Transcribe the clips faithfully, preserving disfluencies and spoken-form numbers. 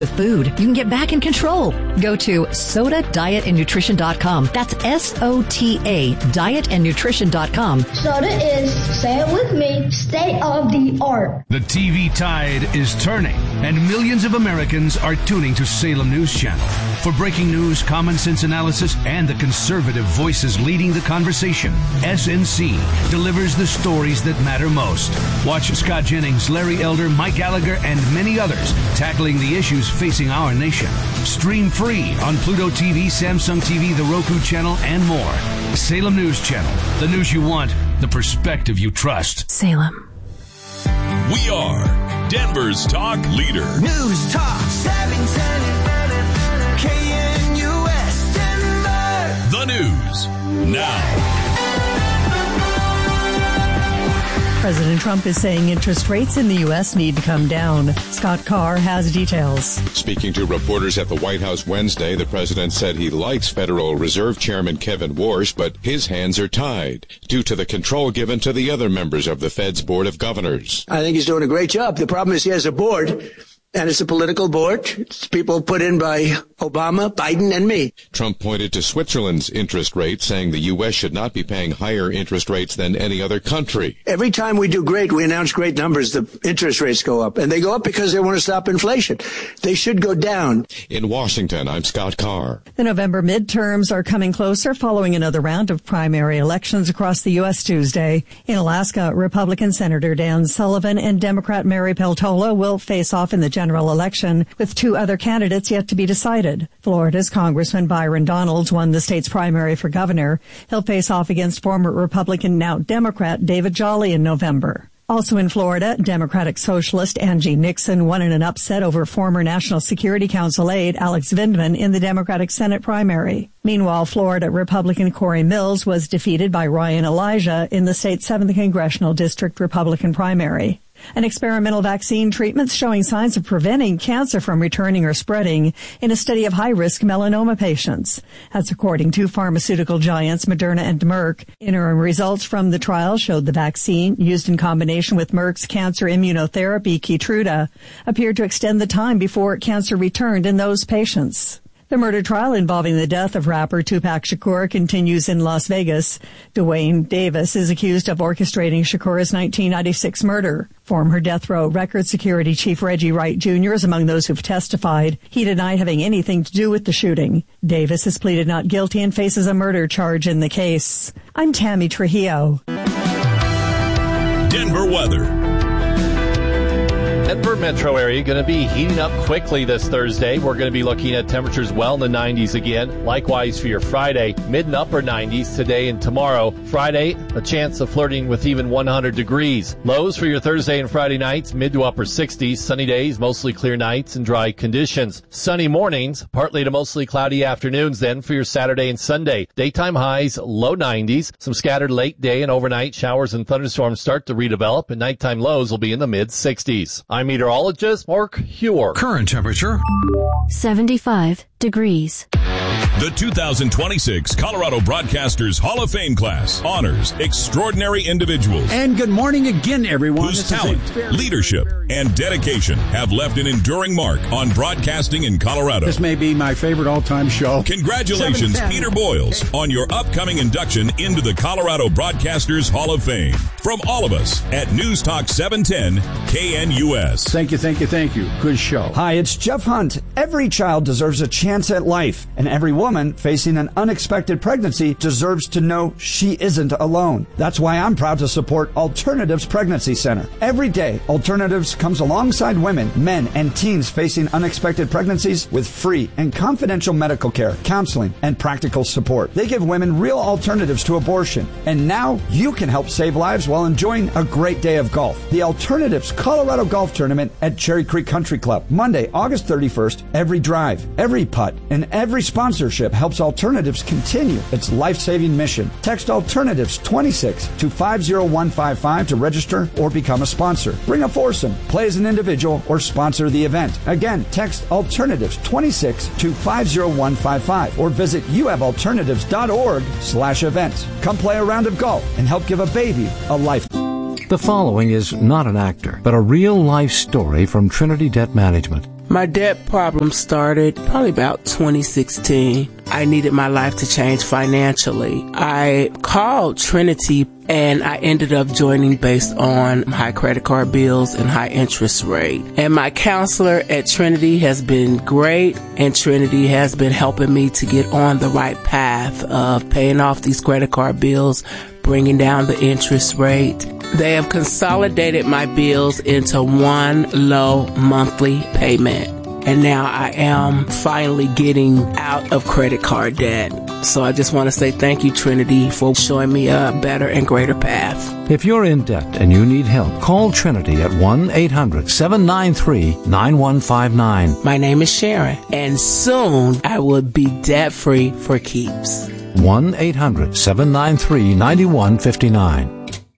With food, you can get back in control. Go to soda diet and nutrition dot com. That's S O T A, diet and nutrition dot com. Soda is, say it with me, state of the art. The T V tide is turning, and millions of Americans are tuning to Salem News Channel. For breaking news, common sense analysis, and the conservative voices leading the conversation, S N C delivers the stories that matter most. Watch Scott Jennings, Larry Elder, Mike Gallagher, and many others tackling the issues facing our nation. Stream free on Pluto T V, Samsung T V, the Roku channel, and more. Salem News Channel. The news you want, the perspective you trust. Salem. We are Denver's talk leader. News Talk seven ten K N U S Denver. The news now. President Trump is saying interest rates in the U S need to come down. Scott Carr has details. Speaking to reporters at the White House Wednesday, the president said he likes Federal Reserve Chairman Kevin Warsh, but his hands are tied due to the control given to the other members of the Fed's Board of Governors. I think he's doing a great job. The problem is he has a board, and it's a political board. It's people put in by Obama, Biden, and me. Trump pointed to Switzerland's interest rate, saying the U S should not be paying higher interest rates than any other country. Every time we do great, we announce great numbers, the interest rates go up. And they go up because they want to stop inflation. They should go down. In Washington, I'm Scott Carr. The November midterms are coming closer following another round of primary elections across the U S Tuesday. In Alaska, Republican Senator Dan Sullivan and Democrat Mary Peltola will face off in the general election, with two other candidates yet to be decided. Florida's Congressman Byron Donalds won the state's primary for governor. He'll face off against former Republican, now Democrat, David Jolly in November. Also in Florida, Democratic Socialist Angie Nixon won in an upset over former National Security Council aide Alex Vindman in the Democratic Senate primary. Meanwhile, Florida Republican Corey Mills was defeated by Ryan Elijah in the state's seventh Congressional District Republican primary. An experimental vaccine treatment's showing signs of preventing cancer from returning or spreading in a study of high-risk melanoma patients. That's according to pharmaceutical giants Moderna and Merck. Interim results from the trial showed the vaccine, used in combination with Merck's cancer immunotherapy Keytruda, appeared to extend the time before cancer returned in those patients. The murder trial involving the death of rapper Tupac Shakur continues in Las Vegas. Dwayne Davis is accused of orchestrating Shakur's nineteen ninety-six murder. Former death row record security chief Reggie Wright Junior is among those who've testified. He denied having anything to do with the shooting. Davis has pleaded not guilty and faces a murder charge in the case. I'm Tammy Trujillo. Denver weather. Denver metro area going to be heating up quickly this Thursday. We're going to be looking at temperatures well in the nineties again. Likewise for your Friday, mid and upper nineties today and tomorrow. Friday, a chance of flirting with even one hundred degrees. Lows for your Thursday and Friday nights, mid to upper sixties. Sunny days, mostly clear nights and dry conditions. Sunny mornings, partly to mostly cloudy afternoons then for your Saturday and Sunday. Daytime highs, low nineties. Some scattered late day and overnight showers and thunderstorms start to redevelop, and nighttime lows will be in the mid sixties. I'm meteorologist Mark Huer. Current temperature seventy-five degrees. The two thousand twenty-six Colorado Broadcasters Hall of Fame class honors extraordinary individuals. And good morning again, everyone. Whose talent, leadership, and dedication have left an enduring mark on broadcasting in Colorado. This may be my favorite all-time show. Congratulations, Peter Boyles, on your upcoming induction into the Colorado Broadcasters Hall of Fame. From all of us at News Talk seven ten K N U S. Thank you, thank you, thank you. Good show. Hi, it's Jeff Hunt. Every child deserves a chance at life, and every woman facing an unexpected pregnancy deserves to know she isn't alone. That's why I'm proud to support Alternatives Pregnancy Center. Every day, Alternatives comes alongside women, men, and teens facing unexpected pregnancies with free and confidential medical care, counseling, and practical support. They give women real alternatives to abortion. And now you can help save lives while enjoying a great day of golf. The Alternatives Colorado Golf Tournament at Cherry Creek Country Club, Monday, August thirty-first. Every drive, every putt, and every sponsorship helps Alternatives continue its life-saving mission. Text Alternatives twenty-six to five zero one five five to register or become a sponsor. Bring a foursome, play as an individual, or sponsor the event. Again, text Alternatives twenty-six to five zero one five five or visit you have alternatives dot org slash events. Come play a round of golf and help give a baby a life. The following is not an actor, but a real-life story from Trinity Debt Management. My debt problem started probably about twenty sixteen. I needed my life to change financially. I called Trinity and I ended up joining based on high credit card bills and high interest rate. And my counselor at Trinity has been great, and Trinity has been helping me to get on the right path of paying off these credit card bills, bringing down the interest rate. They have consolidated my bills into one low monthly payment. And now I am finally getting out of credit card debt. So I just want to say thank you, Trinity, for showing me a better and greater path. If you're in debt and you need help, call Trinity at one eight hundred seven nine three nine one five nine. My name is Sharon, and soon I will be debt-free for keeps. one eight hundred seven nine three nine one five nine.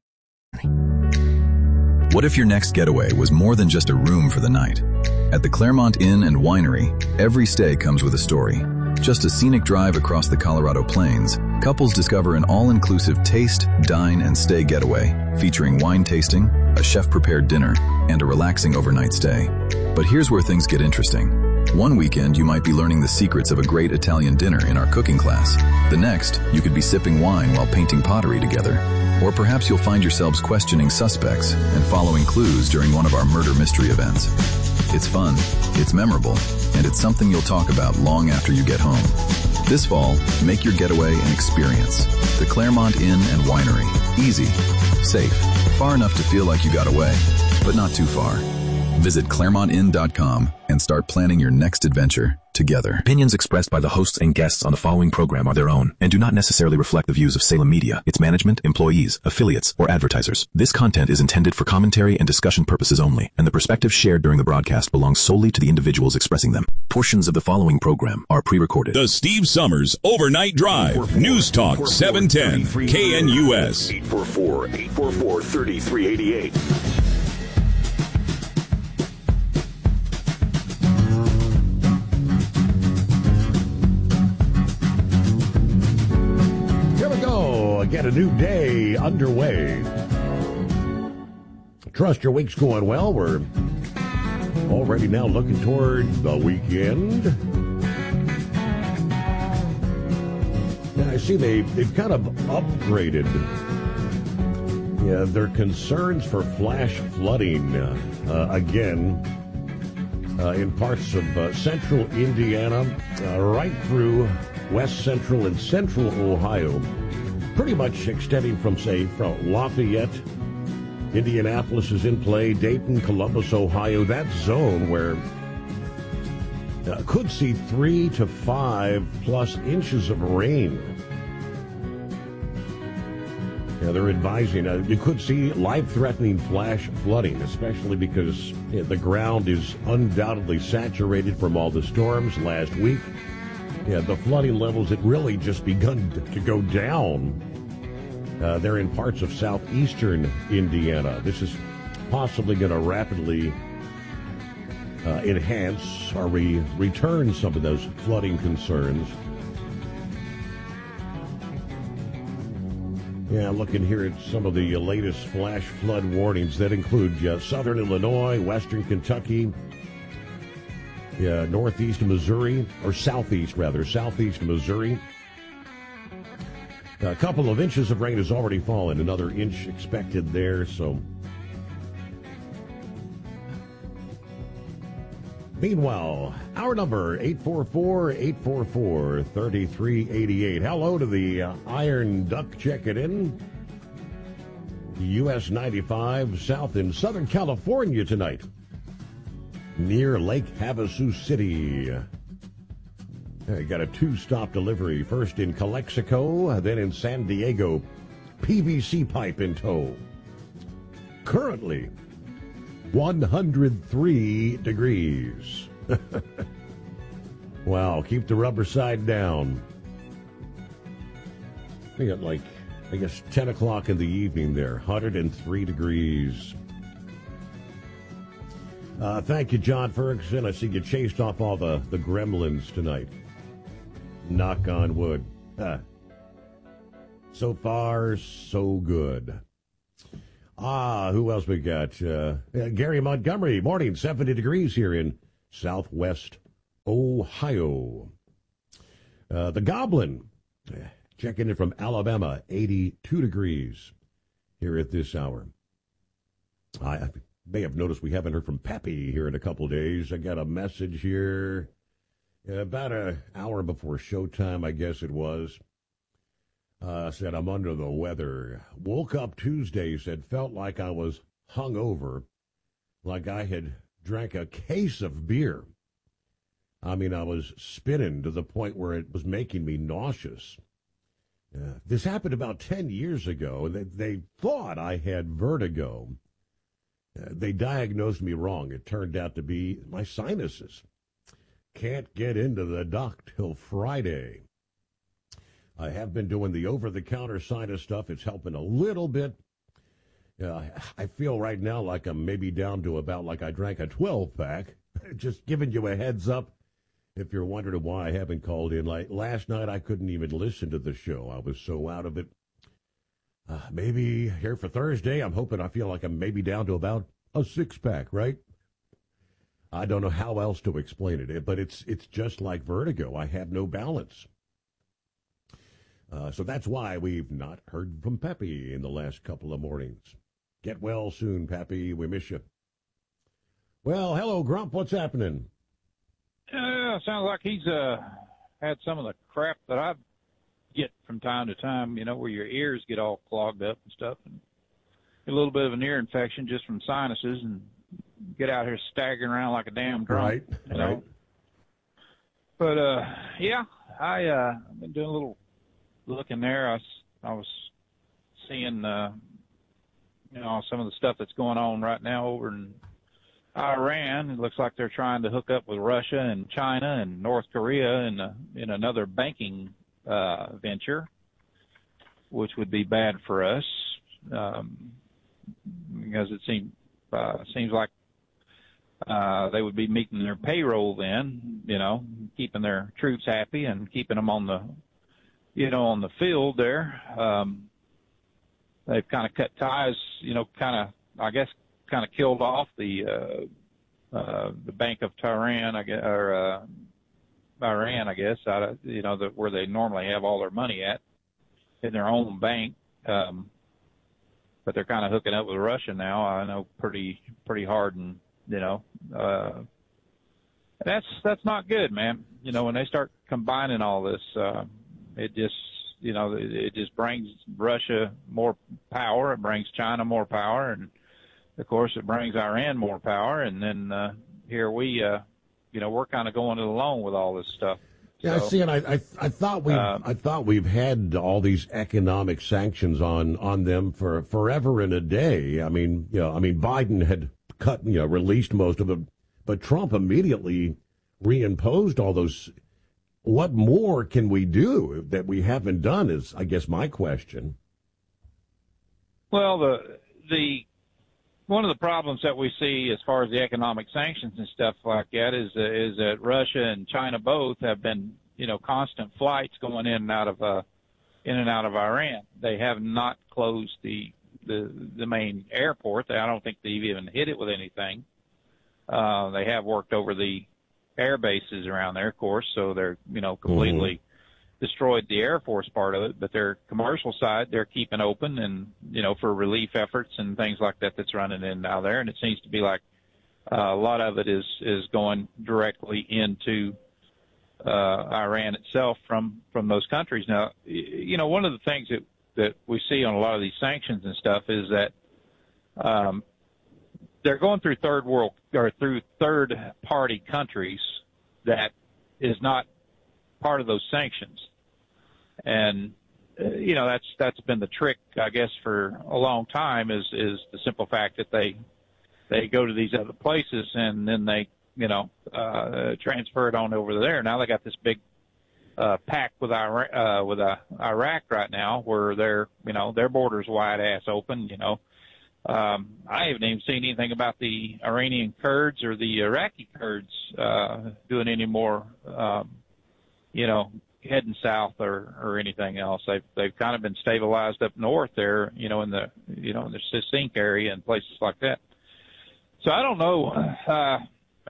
What if your next getaway was more than just a room for the night? At the Claremont Inn and Winery, every stay comes with a story. Just a scenic drive across the Colorado Plains, couples discover an all-inclusive taste, dine, and stay getaway, featuring wine tasting, a chef-prepared dinner, and a relaxing overnight stay. But here's where things get interesting. One weekend, you might be learning the secrets of a great Italian dinner in our cooking class. The next, you could be sipping wine while painting pottery together. Or perhaps you'll find yourselves questioning suspects and following clues during one of our murder mystery events. It's fun, it's memorable, and it's something you'll talk about long after you get home. This fall, make your getaway an experience. The Claremont Inn and Winery. Easy, safe, far enough to feel like you got away, but not too far. Visit Claremont Inn dot com and start planning your next adventure together. Opinions expressed by the hosts and guests on the following program are their own and do not necessarily reflect the views of Salem Media, its management, employees, affiliates, or advertisers. This content is intended for commentary and discussion purposes only, and the perspectives shared during the broadcast belong solely to the individuals expressing them. Portions of the following program are pre-recorded. The Steve Summers Overnight Drive. News Talk seven ten K N U S. eight four four, eight four four, three three eight eight. Get a new day underway. Trust your week's going well. We're already now looking toward the weekend. And I see they, they've kind of upgraded yeah, their concerns for flash flooding uh, again uh, in parts of uh, central Indiana, uh, right through west central and central Ohio. Pretty much extending from, say, from Lafayette, Indianapolis is in play, Dayton, Columbus, Ohio, that zone where uh, could see three to five plus inches of rain. Yeah, they're advising uh, you could see life-threatening flash flooding, especially because yeah, the ground is undoubtedly saturated from all the storms last week. Yeah, the flooding levels had really just begun to go down. Uh, they're in parts of southeastern Indiana. This is possibly going to rapidly uh, enhance or re- return some of those flooding concerns. Yeah, looking here at some of the latest flash flood warnings that include uh, southern Illinois, western Kentucky, Yeah, northeast Missouri, or southeast rather, southeast Missouri. A couple of inches of rain has already fallen, another inch expected there, so. Meanwhile, our number, eight four four, eight four four, three three eight eight. Hello to the uh, Iron Duck checking in. U S ninety-five south in Southern California tonight, near Lake Havasu City. Uh, got a two-stop delivery, first in Calexico, then in San Diego. P V C pipe in tow. Currently, one hundred three degrees. Wow, keep the rubber side down. We got like, I guess, ten o'clock in the evening there, one hundred three degrees. Uh, thank you, John Ferguson. I see you chased off all the, the gremlins tonight. Knock on wood. Uh, so far, so good. Ah, who else we got? Uh, uh, Gary Montgomery. Morning, seventy degrees here in Southwest Ohio. Uh, the Goblin, checking in from Alabama, eighty-two degrees here at this hour. I, I may have noticed we haven't heard from Peppy here in a couple days. I got a message here about an hour before showtime, I guess it was. Uh, said, I'm under the weather. Woke up Tuesday, said, felt like I was hungover, like I had drank a case of beer. I mean, I was spinning to the point where it was making me nauseous. Uh, this happened about ten years ago. They, they thought I had vertigo. Uh, they diagnosed me wrong. It turned out to be my sinuses. Can't get into the doc till Friday. I have been doing the over-the-counter sinus stuff. It's helping a little bit. Uh, I feel right now like I'm maybe down to about like I drank a twelve-pack. Just giving you a heads up if you're wondering why I haven't called in. Like last night, I couldn't even listen to the show. I was so out of it. Uh, maybe here for Thursday, I'm hoping I feel like I'm maybe down to about a six-pack, right? I don't know how else to explain it, but it's it's just like vertigo. I have no balance. Uh, so that's why we've not heard from Peppy in the last couple of mornings. Get well soon, Peppy. We miss you. Well, hello, Grump. What's happening? Uh, sounds like he's uh, had some of the crap that I get from time to time, you know, where your ears get all clogged up and stuff. And a little bit of an ear infection just from sinuses and get out here staggering around like a damn drunk. Right, you know? right. But, uh, yeah, I, uh, I've been doing a little looking there. I was, I was seeing, uh, you know, some of the stuff that's going on right now over in Iran. It looks like they're trying to hook up with Russia and China and North Korea in, a, in another banking uh, venture, which would be bad for us um, because it seems uh, seems like uh, they would be meeting their payroll then, you know, keeping their troops happy and keeping them on the, you know, on the field there. Um, they've kind of cut ties, you know, kind of, I guess, kind of killed off the uh, uh, the Bank of Tehran, I guess, or uh, Iran, I guess, out of, you know, the, where they normally have all their money at in their own bank. Um, but they're kind of hooking up with Russia now. I know pretty pretty hard, and you know, uh, that's that's not good, man. You know, when they start combining all this, uh, it just, you know, it, it just brings Russia more power. It brings China more power, and of course, it brings Iran more power. And then uh, here we, uh, you know, we're kind of going it alone with all this stuff. Yeah, so, I see, and I, I, I thought we, uh, I thought we've had all these economic sanctions on, on them for forever and a day. I mean, you know, I mean, Biden had cut, you know, released most of them, but Trump immediately reimposed all those. What more can we do that we haven't done? Is, I guess, my question. Well, the the one of the problems that we see as far as the economic sanctions and stuff like that is uh, is that Russia and China both have been, you know, constant flights going in and out of uh, in and out of Iran. They have not closed the the, the main airport. I don't think they've even hit it with anything. Uh, they have worked over the air bases around there, of course, so they're, you know, completely mm-hmm. destroyed the Air Force part of it, but their commercial side, they're keeping open and, you know, for relief efforts and things like that that's running in now there. And it seems to be like uh, a lot of it is, is going directly into uh, Iran itself from, from those countries. Now, you know, one of the things that, that we see on a lot of these sanctions and stuff is that um, they're going through third world or through third party countries that is not part of those sanctions. And, uh, you know, that's, that's been the trick, I guess, for a long time is, is the simple fact that they, they go to these other places and then they, you know, uh, transfer it on over there. Now they got this big, uh, pact with Iraq, uh, with, uh, Iraq right now where their, you know, their border's wide ass open, you know. Um, I haven't even seen anything about the Iranian Kurds or the Iraqi Kurds, uh, doing any more, um, you know, heading south or, or anything else. They've, they've kind of been stabilized up north there, you know, in the, you know, in the Sink area and places like that. So I don't know. Uh,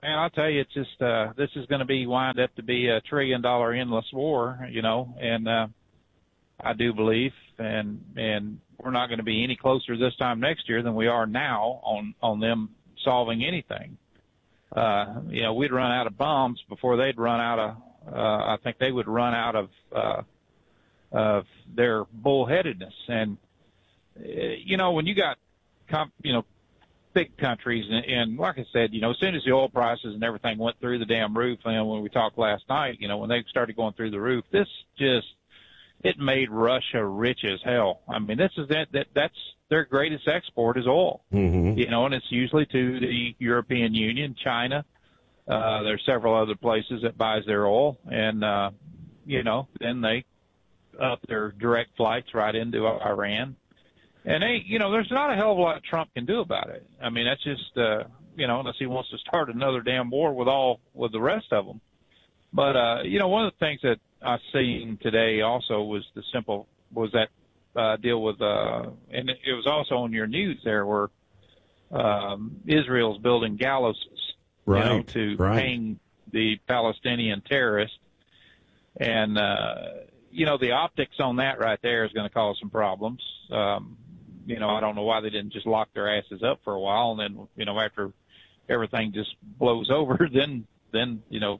man, I'll tell you, it's just uh, this is going to be wind up to be a trillion dollar endless war, you know, and uh, I do believe, and and we're not going to be any closer this time next year than we are now on on them solving anything. Uh, you know, we'd run out of bombs before they'd run out of. Uh, I think they would run out of uh, of their bullheadedness, and uh, you know, when you got, comp, you know. big countries, and, and like I said, you know, as soon as the oil prices and everything went through the damn roof, and when we talked last night, you know, when they started going through the roof, this just, it made Russia rich as hell. I mean, this is that, that that's their greatest export is oil, mm-hmm. you know, and it's usually to the European Union, China. Uh, there's several other places that buys their oil, and, uh, you know, then they up their direct flights right into Iran. And, they, you know, there's not a hell of a lot Trump can do about it. I mean, that's just, uh, you know, unless he wants to start another damn war with all, with the rest of them. But, uh, you know, one of the things that I seen today also was the simple, was that, uh, deal with, uh, and it was also on your news there where, um, Israel's building gallows, right, you know, to right. hang the Palestinian terrorists. And, uh, you know, the optics on that right there is going to cause some problems. Um, You know, I don't know why they didn't just lock their asses up for a while, and then, you know, after everything just blows over, then, then, you know,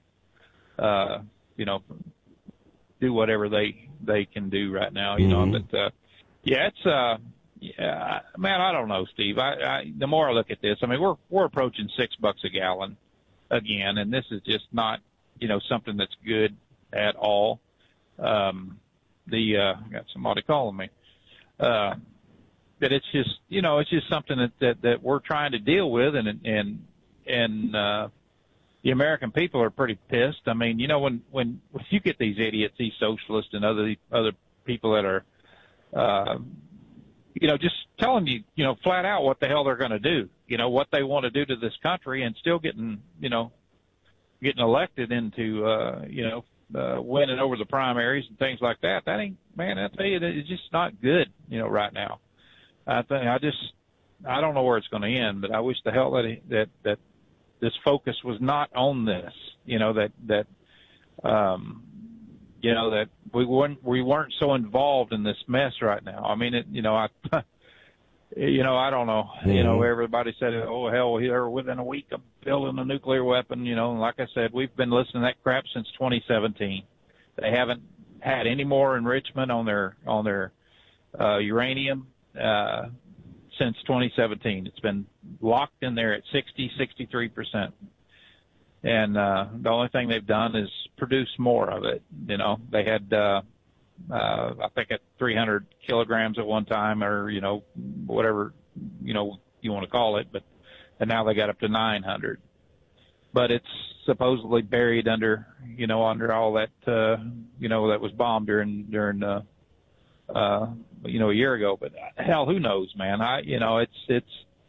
uh, you know, do whatever they, they can do right now, you mm-hmm. know, but, uh, yeah, it's, uh, yeah, man, I don't know, Steve. I, I, the more I look at this, I mean, we're, we're approaching six bucks a gallon again, and this is just not, you know, something that's good at all. Um, the, uh, I got somebody calling me. Uh, But it's just, you know, it's just something that, that, that we're trying to deal with, and and and uh, the American people are pretty pissed. I mean, you know, when when, when you get these idiots, these socialists, and other other people that are, uh, you know, just telling you, you know, flat out what the hell they're going to do, you know, what they want to do to this country, and still getting, you know, getting elected into, uh, you know, uh, winning over the primaries and things like that. That ain't, man, I tell you, it's just not good, you know, right now. I think I just I don't know where it's going to end, but I wish the hell that that that this focus was not on this. You know, that that um, you know that we weren't we weren't so involved in this mess right now. I mean, it, you know, I you know I don't know. Mm-hmm. You know, everybody said, oh hell, they're within a week of building a nuclear weapon. You know, and like I said, we've been listening to that crap since twenty seventeen. They haven't had any more enrichment on their on their uh, uranium. Uh, since twenty seventeen. It's been locked in there at sixty, sixty-three percent. And, uh, the only thing they've done is produce more of it. You know, they had, uh, uh, I think at three hundred kilograms at one time, or, you know, whatever, you know, you want to call it, but, and now they got up to nine hundred. But it's supposedly buried under, you know, under all that, uh, you know, that was bombed during, during, uh, uh, you know, a year ago, but hell, who knows, man? I, you know, it's, it's,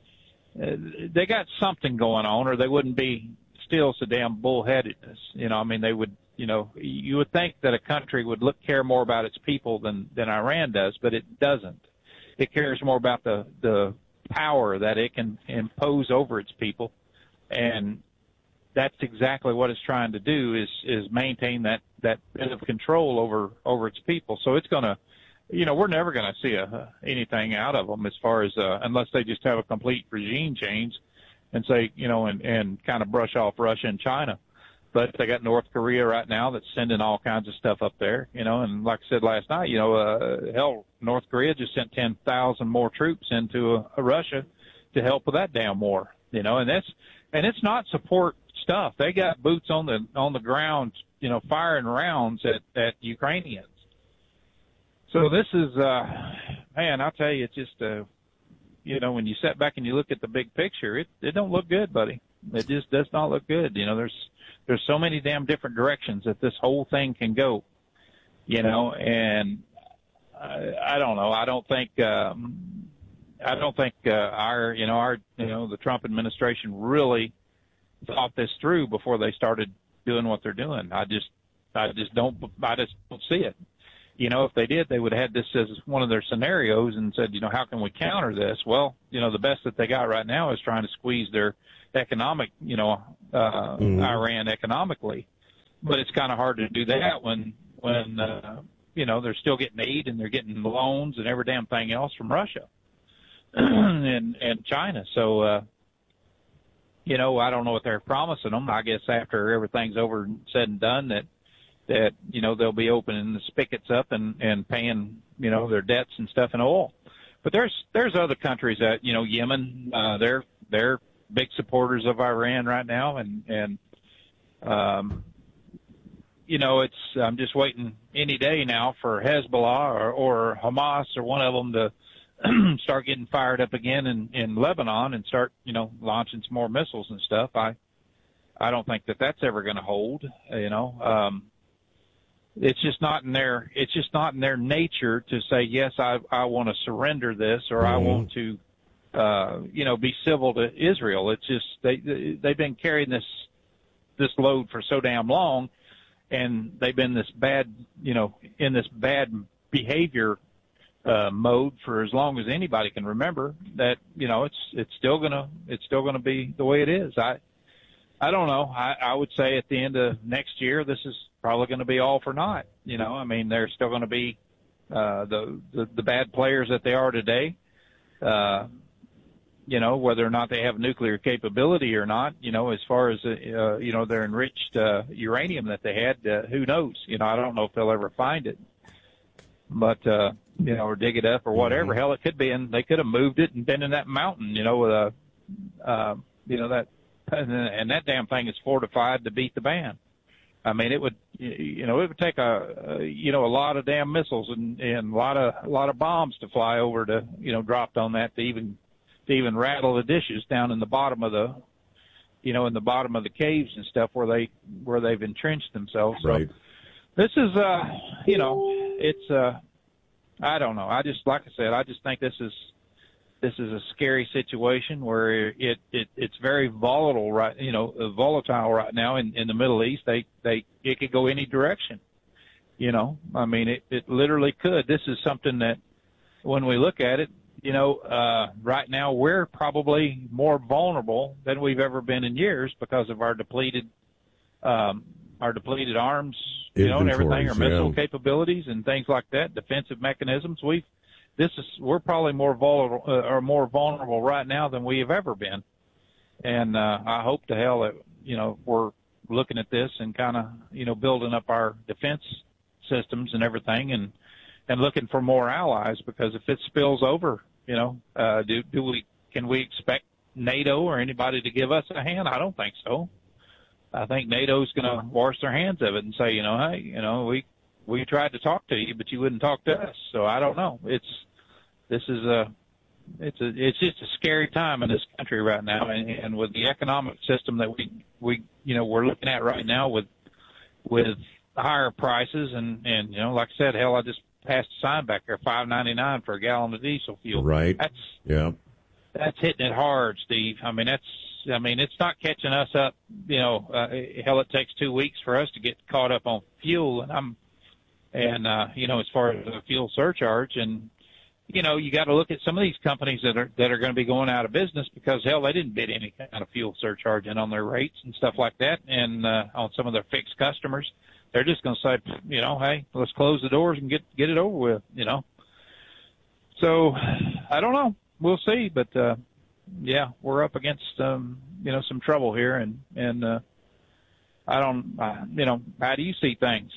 uh, they got something going on, or they wouldn't be still so damn bullheadedness. You know, I mean, they would, you know, you would think that a country would look, care more about its people than, than Iran does, but it doesn't. It cares more about the, the power that it can impose over its people. And that's exactly what it's trying to do, is, is maintain that, that bit of control over, over its people. So it's going to, you know, we're never going to see a, anything out of them as far as, uh, unless they just have a complete regime change and say, you know, and, and kind of brush off Russia and China. But they got North Korea right now that's sending all kinds of stuff up there, you know, and like I said last night, you know, uh, hell, North Korea just sent ten thousand more troops into uh, Russia to help with that damn war, you know, and that's, and it's not support stuff. They got boots on the, on the ground, you know, firing rounds at, at Ukrainians. So this is, uh, man, I'll tell you, it's just, uh, you know, when you sit back and you look at the big picture, it, it don't look good, buddy. It just does not look good. You know, there's, there's so many damn different directions that this whole thing can go, you know, and I, I don't know. I don't think, um, I don't think, uh, our, you know, our, you know, the Trump administration really thought this through before they started doing what they're doing. I just, I just don't, I just don't see it. you know, if they did, they would have had this as one of their scenarios and said, you know, how can we counter this? Well, you know, the best that they got right now is trying to squeeze their economic, you know, uh, mm-hmm. Iran economically. But it's kind of hard to do that when, when, uh, you know, they're still getting aid and they're getting loans and every damn thing else from Russia and, and China. So, uh, you know, I don't know what they're promising them. I guess after everything's over and said and done that, that, you know, they'll be opening the spigots up and, and paying, you know, their debts and stuff in oil. But there's, there's other countries that, you know, Yemen, uh, they're, they're big supporters of Iran right now. And, and, um, you know, it's, I'm just waiting any day now for Hezbollah or, or Hamas or one of them to start getting fired up again in, in Lebanon and start, you know, launching some more missiles and stuff. I, I don't think that that's ever going to hold, you know, um, It's just not in their. It's just not in their nature to say yes. I I want to surrender this, or mm-hmm. I want to, uh, you know, be civil to Israel. It's just they they've been carrying this this load for so damn long, and they've been this bad, you know, in this bad behavior uh, mode for as long as anybody can remember. That you know, it's it's still gonna it's still gonna be the way it is. I I don't know. I, I would say at the end of next year, this is probably going to be all for naught. You know, I mean, they're still going to be uh, the, the the bad players that they are today. Uh, you know, whether or not they have nuclear capability or not. You know, as far as uh, you know, their enriched uh, uranium that they had, uh, who knows? You know, I don't know if they'll ever find it, but uh, you know, or dig it up or whatever. Mm-hmm. Hell, it could be, and they could have moved it and been in that mountain. You know, with a uh, you know that. And that damn thing is fortified to beat the band. I mean, it would, you know, it would take a, a you know, a lot of damn missiles and, and a lot of, a lot of bombs to fly over to, you know, dropped on that to even, to even rattle the dishes down in the bottom of the, you know, in the bottom of the caves and stuff where they, where they've entrenched themselves. So right. This is, uh, you know, it's, uh, I don't know. I just, like I said, I just think this is, This is a scary situation where it, it it's very volatile, right? You know, volatile right now in, in the Middle East. They they it could go any direction. You know, I mean, it, it literally could. This is something that, when we look at it, you know, uh, right now we're probably more vulnerable than we've ever been in years because of our depleted, um, our depleted arms, you know, and everything, our missile yeah. capabilities and things like that, defensive mechanisms. We've This is we're probably more vulnerable uh, or more vulnerable right now than we have ever been, and uh, I hope to hell that you know we're looking at this and kind of you know building up our defense systems and everything, and and looking for more allies, because if it spills over, you know, uh, do do we can we expect NATO or anybody to give us a hand? I don't think so. I think NATO's going to wash their hands of it and say, you know, hey, you know, we. We tried to talk to you, but you wouldn't talk to us. So I don't know. It's this is a it's a it's just a scary time in this country right now, and, and with the economic system that we we you know we're looking at right now with with higher prices and and you know like I said, hell, I just passed a sign back there, five ninety nine for a gallon of diesel fuel. Right. That's yeah. That's hitting it hard, Steve. I mean that's. I mean, it's not catching us up. You know, uh, hell, it takes two weeks for us to get caught up on fuel, and I'm. And, uh, you know, as far as the fuel surcharge, and, you know, you got to look at some of these companies that are, that are going to be going out of business because, hell, they didn't bid any kind of fuel surcharge in on their rates and stuff like that. And, uh, on some of their fixed customers, they're just going to say, you know, hey, let's close the doors and get, get it over with, you know. So I don't know. We'll see. But, uh, yeah, we're up against, um, you know, some trouble here. And, and, uh, I don't, uh, you know, how do you see things?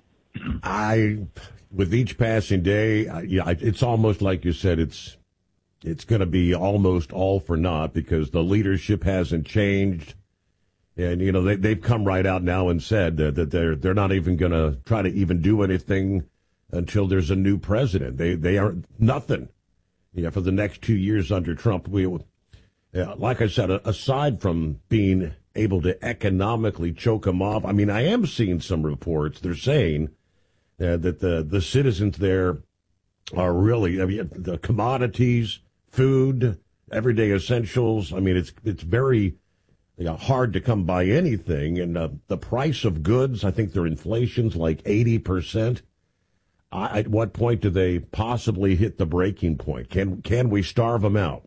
I, with each passing day, I, yeah, it's almost like you said, it's it's going to be almost all for naught because the leadership hasn't changed, and you know they they've come right out now and said that, that they're they're not even going to try to even do anything until there's a new president. They they are nothing. Yeah, for the next two years under Trump, we, yeah, like I said, aside from being able to economically choke them off, I mean, I am seeing some reports. They're saying. Uh, that the, the citizens there are really, I mean, the commodities, food, everyday essentials. I mean, it's it's very you know, hard to come by anything. And uh, the price of goods, I think their inflation's like eighty percent. I, at what point do they possibly hit the breaking point? Can can we starve them out?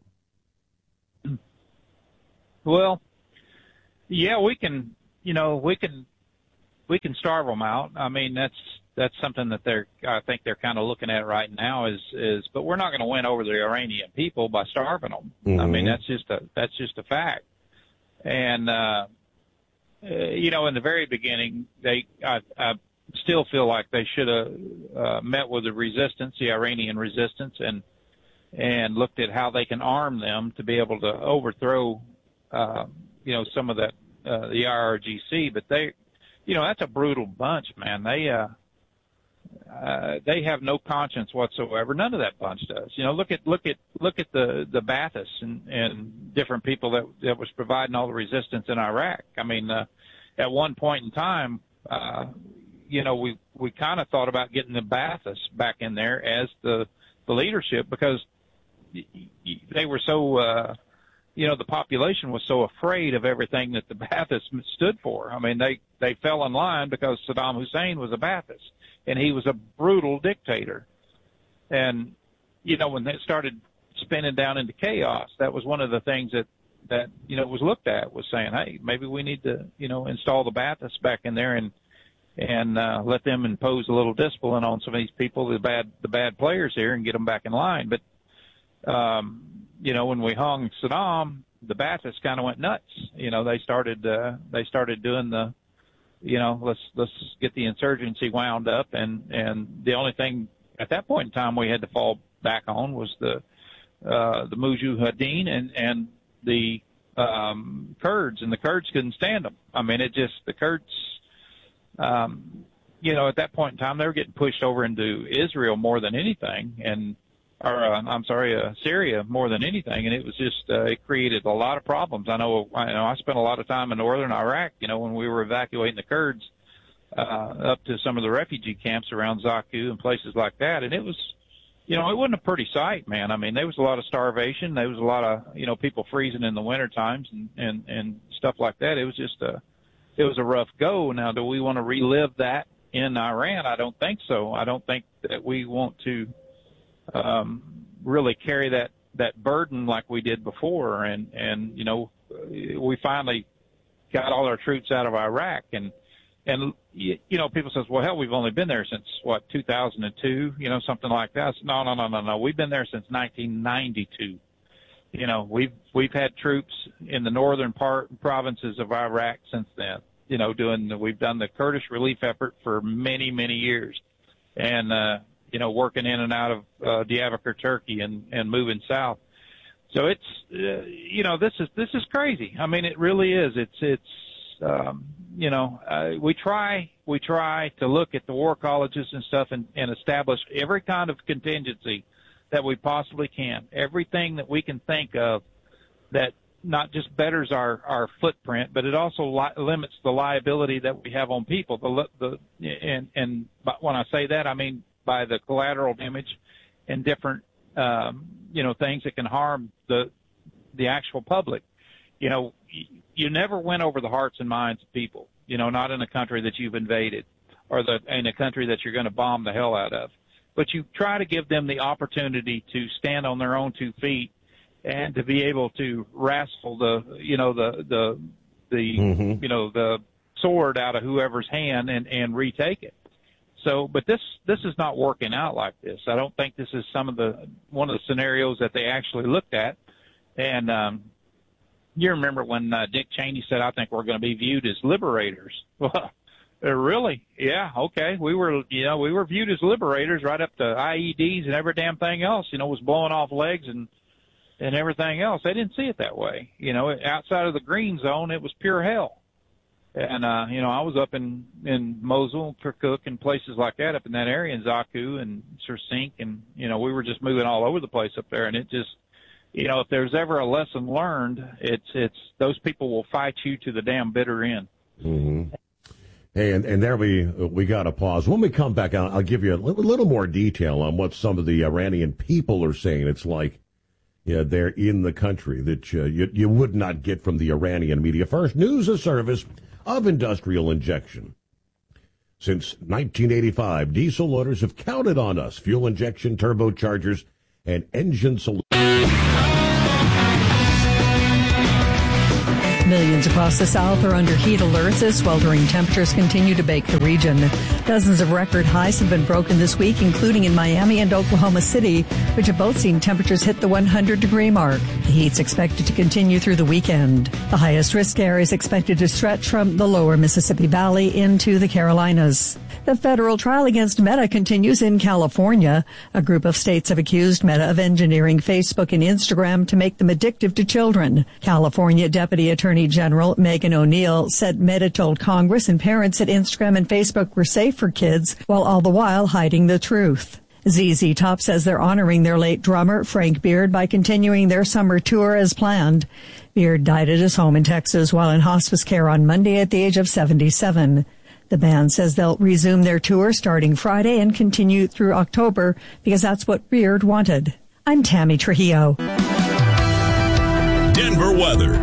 Well, yeah, we can. You know, we can we can starve them out. I mean, that's that's something that they're I think they're kind of looking at right now. Is is but we're not going to win over the Iranian people by starving them. Mm-hmm. I mean, that's just a that's just a fact. And uh, you know, in the very beginning, they I, I still feel like they should have uh, met with the resistance, the Iranian resistance, and and looked at how they can arm them to be able to overthrow, uh, you know, some of that uh, the I R G C. But they, you know, that's a brutal bunch, man. They uh, uh, they have no conscience whatsoever. None of that bunch does. You know, look at look at look at the the Baathists and, and different people that that was providing all the resistance in Iraq. I mean, uh, at one point in time. Uh, You know, we we kind of thought about getting the Baathists back in there as the the leadership because they were so, uh, you know, the population was so afraid of everything that the Baathists stood for. I mean, they they fell in line because Saddam Hussein was a Baathist and he was a brutal dictator. And you know, when they started spinning down into chaos, that was one of the things that that you know was looked at was saying, hey, maybe we need to you know install the Baathists back in there and. and uh, let them impose a little discipline on some of these people, the bad the bad players here, and get them back in line. But, um, you know, when we hung Saddam, the Baathists kind of went nuts. You know, they started uh, they started doing the, you know, let's let's get the insurgency wound up, and, and the only thing at that point in time we had to fall back on was the uh, the Mujahideen and and the um, Kurds, and the Kurds couldn't stand them. I mean, it just the Kurds. Um, you know, at that point in time, they were getting pushed over into Israel more than anything, and or uh, I'm sorry, uh, Syria more than anything, and it was just uh, it created a lot of problems. I know, I know, I spent a lot of time in northern Iraq. You know, when we were evacuating the Kurds uh, up to some of the refugee camps around Zaku and places like that, and it was, you know, it wasn't a pretty sight, man. I mean, there was a lot of starvation. There was a lot of, you know, people freezing in the winter times and and and stuff like that. It was just a It was a rough go. Now, do we want to relive that in Iran? I don't think so. I don't think that we want to um, really carry that, that burden like we did before. And, and, you know, we finally got all our troops out of Iraq. And, and you know, people says, well, hell, we've only been there since, what, two thousand two, you know, something like that. No, no, no, no, no. We've been there since nineteen ninety-two. You know, we've we've had troops in the northern part provinces of Iraq since then. You know, doing the, we've done the Kurdish relief effort for many many years, and uh, you know, working in and out of uh, Diyarbakir, Turkey, and and moving south. So it's uh, you know this is this is crazy. I mean, it really is. It's it's um, you know uh, we try we try to look at the war colleges and stuff and, and establish every kind of contingency that we possibly can, everything that we can think of that not just betters our, our footprint, but it also li- limits the liability that we have on people. The, the, and, and when I say that, I mean by the collateral damage and different, um, you know, things that can harm the, the actual public. You know, you never win over the hearts and minds of people, you know, not in a country that you've invaded or the, in a country that you're going to bomb the hell out of. But you try to give them the opportunity to stand on their own two feet and to be able to wrestle the, you know, the, the, the, mm-hmm. you know, the sword out of whoever's hand and, and retake it. So, but this, this is not working out like this. I don't think this is some of the, one of the scenarios that they actually looked at. And, um, you remember when uh, Dick Cheney said, I think we're going to be viewed as liberators. Well, Uh, really? Yeah. Okay. We were, you know, we were viewed as liberators right up to I E Ds and every damn thing else, you know, was blowing off legs and, and everything else. They didn't see it that way. You know, outside of the green zone, it was pure hell. And, uh, you know, I was up in, in Mosul, Kirkuk and places like that up in that area in Zaku and Sirsinq. And, you know, we were just moving all over the place up there. And it just, you know, if there's ever a lesson learned, it's, it's those people will fight you to the damn bitter end. Mm-hmm. Hey, and, and there we we got to pause. When we come back, I'll, I'll give you a little, little more detail on what some of the Iranian people are saying. It's like, yeah, they're in the country that uh, you, you would not get from the Iranian media. First, news, a service of Industrial Injection. Since nineteen eighty-five, diesel owners have counted on us. Fuel injection, turbochargers, and engine solutions. Millions across the South are under heat alerts as sweltering temperatures continue to bake the region. Dozens of record highs have been broken this week, including in Miami and Oklahoma City, which have both seen temperatures hit the one hundred degree mark. The heat's expected to continue through the weekend. The highest risk area is expected to stretch from the lower Mississippi Valley into the Carolinas. The federal trial against Meta continues in California. A group of states have accused Meta of engineering Facebook and Instagram to make them addictive to children. California Deputy Attorney General Megan O'Neill said Meta told Congress and parents that Instagram and Facebook were safe for kids, while all the while hiding the truth. Z Z Top says they're honoring their late drummer, Frank Beard, by continuing their summer tour as planned. Beard died at his home in Texas while in hospice care on Monday at the age of seventy-seven. The band says they'll resume their tour starting Friday and continue through October because that's what Beard wanted. I'm Tammy Trujillo. Denver weather.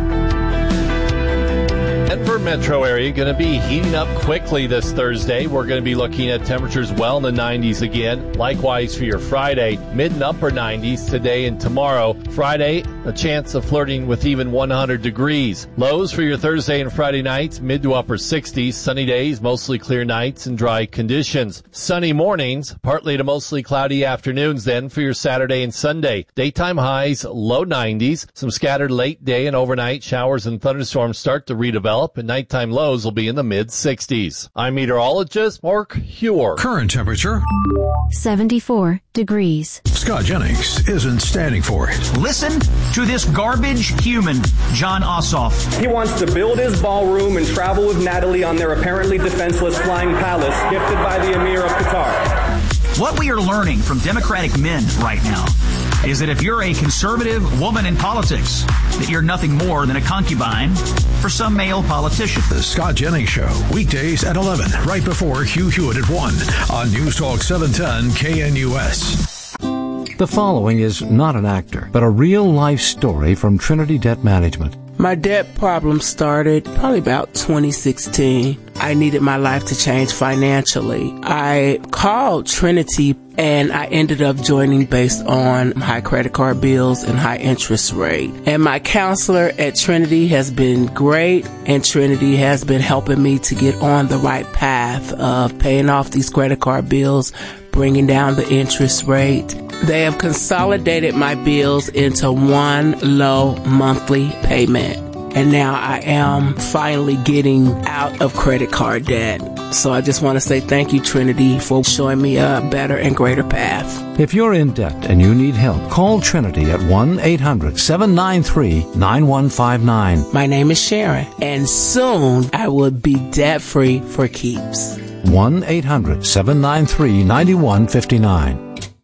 Denver metro area going to be heating up quickly this Thursday. We're going to be looking at temperatures well in the nineties again. Likewise for your Friday, mid and upper nineties today and tomorrow. Friday, a chance of flirting with even one hundred degrees. Lows for your Thursday and Friday nights, mid to upper sixties. Sunny days, mostly clear nights and dry conditions. Sunny mornings, partly to mostly cloudy afternoons then for your Saturday and Sunday. Daytime highs, low nineties. Some scattered late day and overnight showers and thunderstorms start to redevelop. And nighttime lows will be in the mid-sixties. I'm meteorologist Mark Huer. Current temperature seventy-four degrees. Scott Jennings isn't standing for it. Listen to this garbage human, John Ossoff. He wants to build his ballroom and travel with Natalie on their apparently defenseless flying palace gifted by the Emir of Qatar. What we are learning from Democratic men right now is that if you're a conservative woman in politics, that you're nothing more than a concubine for some male politician. The Scott Jennings Show, weekdays at eleven, right before Hugh Hewitt at one on News Talk seven ten K N U S. The following is not an actor, but a real-life story from Trinity Debt Management. My debt problem started probably about twenty sixteen. I needed my life to change financially. I called Trinity and I ended up joining based on high credit card bills and high interest rate. And my counselor at Trinity has been great, and Trinity has been helping me to get on the right path of paying off these credit card bills, bringing down the interest rate. They have consolidated my bills into one low monthly payment. And now I am finally getting out of credit card debt. So I just want to say thank you, Trinity, for showing me a better and greater path. If you're in debt and you need help, call Trinity at one eight hundred seven nine three nine one five nine. My name is Sharon, and soon I will be debt-free for keeps. one eight hundred seven nine three nine one five nine.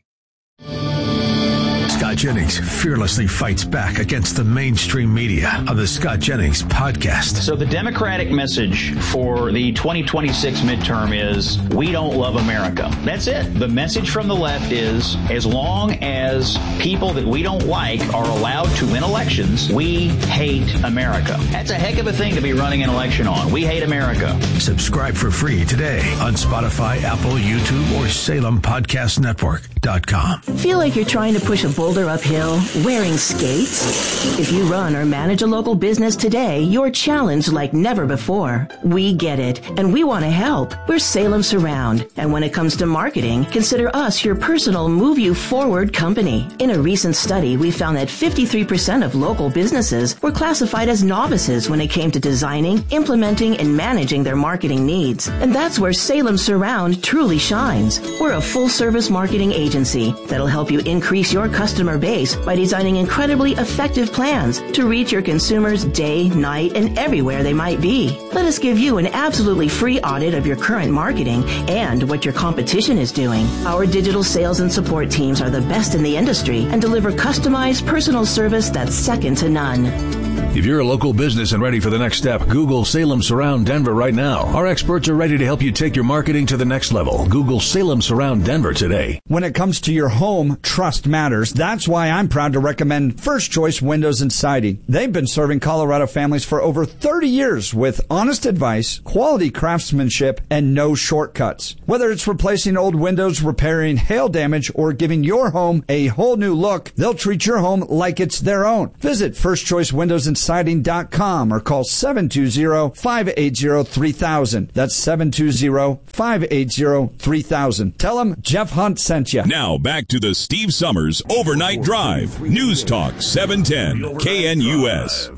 Scott Jennings fearlessly fights back against the mainstream media on the Scott Jennings podcast. So the Democratic message for the twenty twenty-six midterm is, we don't love America. That's it. The message from the left is, as long as people that we don't like are allowed to win elections, we hate America. That's a heck of a thing to be running an election on. We hate America. Subscribe for free today on Spotify, Apple, YouTube, or Salem Podcast Network dot com. Feel like you're trying to push a boulder uphill wearing skates? If you run or manage a local business today, you're challenged like never before. We get it, and we want to help. We're Salem Surround, and when it comes to marketing, consider us your personal move you forward company. In a recent study, we found that fifty-three percent of local businesses were classified as novices when it came to designing, implementing, and managing their marketing needs. And that's where Salem Surround truly shines. We're a full-service marketing agency that'll help you increase your customer base by designing incredibly effective plans to reach your consumers day, night, and everywhere they might be. Let us give you an absolutely free audit of your current marketing and what your competition is doing. Our digital sales and support teams are the best in the industry and deliver customized personal service that's second to none. If you're a local business and ready for the next step, Google Salem Surround Denver right now. Our experts are ready to help you take your marketing to the next level. Google Salem Surround Denver today. When it comes to your home, trust matters. That's why I'm proud to recommend First Choice Windows and Siding. They've been serving Colorado families for over thirty years with honest advice, quality craftsmanship, and no shortcuts. Whether it's replacing old windows, repairing hail damage, or giving your home a whole new look, they'll treat your home like it's their own. Visit first choice windows and siding dot com or call seven two zero, five eight zero, three thousand. That's seven two zero, five eight zero, three thousand. Tell them Jeff Hunt sent you. Now back to the Steve Summers Overnight Drive. News Talk seven ten K N U S.